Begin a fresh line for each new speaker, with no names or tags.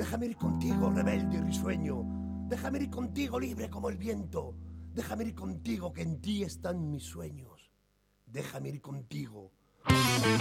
Déjame ir contigo, rebelde y risueño. Déjame ir contigo, libre como el viento. Déjame ir contigo, que en ti están mis sueños. Déjame ir contigo.